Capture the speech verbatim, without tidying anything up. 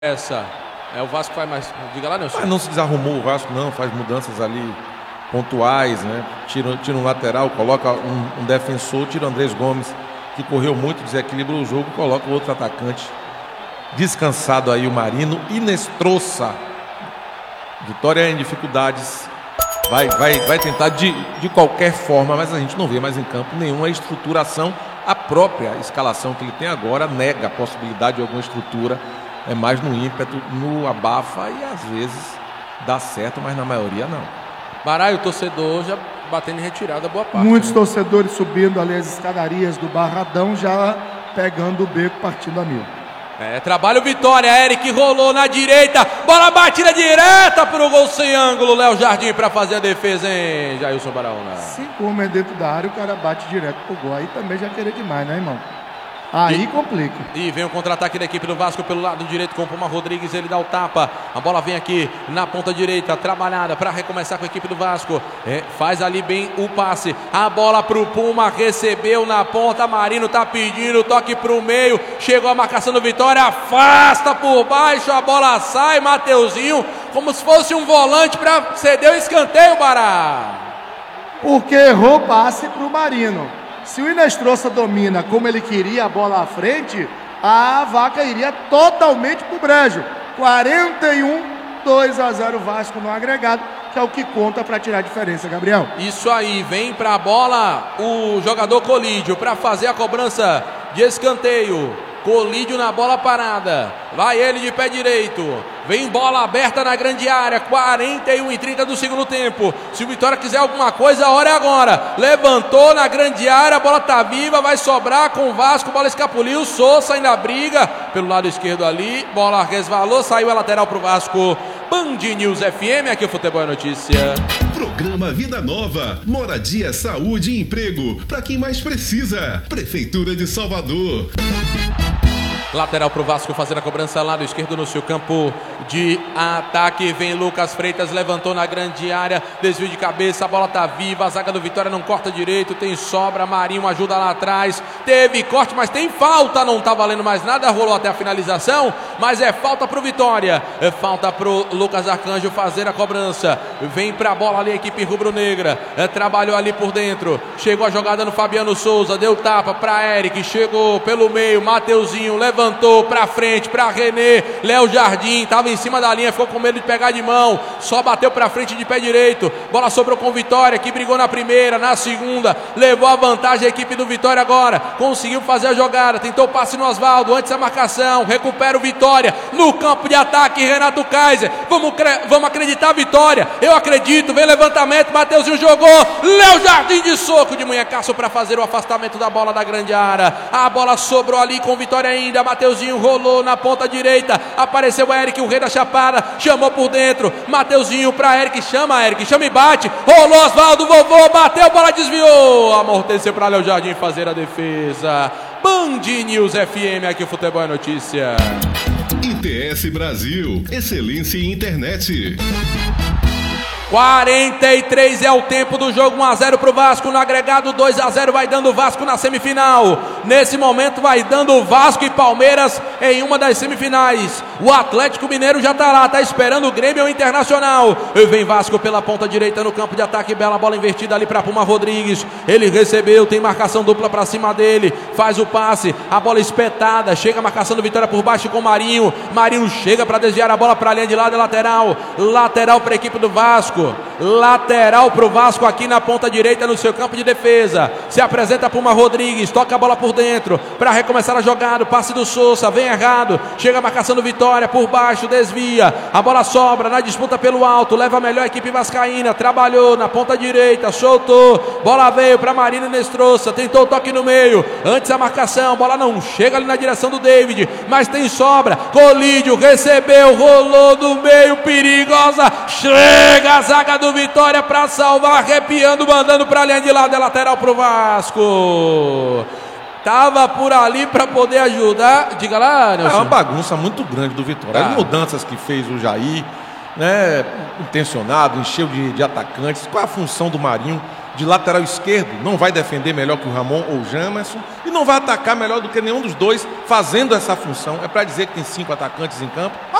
Essa. É, o Vasco faz mais. Diga lá, Nelson. Mas não se desarrumou o Vasco, não. Faz mudanças ali pontuais, né? Tira, tira um lateral, coloca um, um defensor, tira o Andrés Gomes, que correu muito, desequilibra o jogo, coloca o outro atacante. Descansado aí o Marino. Inestrosa. Vitória em dificuldades. Vai, vai, vai tentar de, de qualquer forma, mas a gente não vê mais em campo nenhuma estruturação. A própria escalação que ele tem agora nega a possibilidade de alguma estrutura. É mais no ímpeto, no abafa e às vezes dá certo, mas na maioria não. Baralho, o torcedor já batendo em retirada boa parte. Muitos né? torcedores subindo ali as escadarias do Barradão, já pegando o beco, partindo a mil. É, trabalho Vitória, Eric rolou na direita, bola batida direta pro gol sem ângulo, Léo Jardim para fazer a defesa, hein, Jailson Baraúna. Cinco homens dentro da área, o cara bate direto pro gol, aí também já querer demais, né, irmão? Aí e, complica. E vem o contra-ataque da equipe do Vasco pelo lado direito com o Puma Rodrigues, ele dá o tapa. A bola vem aqui na ponta direita, trabalhada para recomeçar com a equipe do Vasco. É, faz ali bem o passe. A bola pro Puma, recebeu na ponta. Marino tá pedindo, toque pro meio. Chegou a marcação do Vitória, afasta por baixo, a bola sai. Mateuzinho, como se fosse um volante para ceder o escanteio, Bará. Porque errou passe pro Marino. Se o Inestrosa domina como ele queria a bola à frente, a vaca iria totalmente pro brejo. quarenta e um, dois a zero Vasco no agregado, que é o que conta para tirar a diferença, Gabriel. Isso aí, vem pra bola o jogador Colídio para fazer a cobrança de escanteio. Colídio na bola parada. Vai ele de pé direito. Vem bola aberta na grande área. quarenta e um e trinta do segundo tempo. Se o Vitória quiser alguma coisa, a hora é agora. Levantou na grande área. A bola tá viva. Vai sobrar com o Vasco. Bola escapuliu. Souza ainda briga pelo lado esquerdo ali. Bola resvalou. Saiu a lateral pro Vasco. Band News F M. Aqui o Futebol é Notícia. Programa Vida Nova. Moradia, saúde e emprego. Para quem mais precisa. Prefeitura de Salvador. Lateral pro Vasco fazendo a cobrança, lado esquerdo no seu campo de ataque. Vem Lucas Freitas, levantou na grande área, desvio de cabeça, a bola tá viva, a zaga do Vitória não corta direito, tem sobra, Marinho ajuda lá atrás, teve corte, mas tem falta, não tá valendo mais nada, rolou até a finalização, mas é falta pro Vitória, é falta pro Lucas Arcanjo fazer a cobrança. Vem pra bola ali a equipe rubro-negra, é, trabalhou ali por dentro, chegou a jogada no Fabiano Souza, deu tapa pra Eric, chegou pelo meio, Mateuzinho, levantou Levantou pra frente, pra René, Léo Jardim, tava em cima da linha, ficou com medo de pegar de mão, só bateu pra frente de pé direito, bola sobrou com Vitória, que brigou na primeira, na segunda, levou a vantagem a equipe do Vitória agora, conseguiu fazer a jogada, tentou o passe no Oswaldo, antes da marcação, recupera o Vitória, no campo de ataque, Renato Kaiser, vamos, vamos acreditar, Vitória, eu acredito, vem levantamento, Mateuzinho jogou, Léo Jardim de soco de munhecaço pra fazer o afastamento da bola da grande área, a bola sobrou ali com Vitória ainda, Mateuzinho rolou na ponta direita, apareceu o Eric, o rei da chapada, chamou por dentro, Mateuzinho pra Eric, chama Eric, chama e bate, rolou Oswaldo, vovô, bateu, bola desviou, amorteceu pra Léo Jardim fazer a defesa. Band News F M, aqui o Futebol é Notícia. I T S Brasil, excelência em internet. quarenta e três é o tempo do jogo, um a zero pro Vasco, no agregado dois a zero vai dando o Vasco na semifinal. Nesse momento vai dando o Vasco e Palmeiras em uma das semifinais. O Atlético Mineiro já tá lá, tá esperando o Grêmio Internacional. E vem Vasco pela ponta direita no campo de ataque, bela bola invertida ali para Puma Rodrigues. Ele recebeu, tem marcação dupla para cima dele, faz o passe, a bola espetada, chega a marcação do Vitória por baixo com Marinho. Marinho chega para desviar a bola para a linha de lado, é lateral. Lateral para a equipe do Vasco. Lateral para o Vasco aqui na ponta direita no seu campo de defesa. Se apresenta Puma Rodrigues, toca a bola por dentro para recomeçar a jogada. O passe do Souza, vem errado. Chega a marcação do Vitória por baixo, desvia. A bola sobra na disputa pelo alto. Leva a melhor a equipe vascaína. Trabalhou na ponta direita, soltou. Bola veio para Marino Inestrosa. Tentou o toque no meio. Antes a marcação, bola não chega ali na direção do David, mas tem sobra. Colídio recebeu, rolou do meio, perigosa. Chega a zaga do Vitória para salvar, arrepiando, mandando para a linha de lado, é lateral pro Vasco. Tava por ali para poder ajudar. Diga lá, Nelson. É uma bagunça muito grande do Vitória. Ah. As mudanças que fez o Jair, né, intencionado, encheu de, de atacantes. Qual é a função do Marinho? de lateral esquerdo, não vai defender melhor que o Ramon ou o Jamerson e não vai atacar melhor do que nenhum dos dois fazendo essa função. É para dizer que tem cinco atacantes em campo.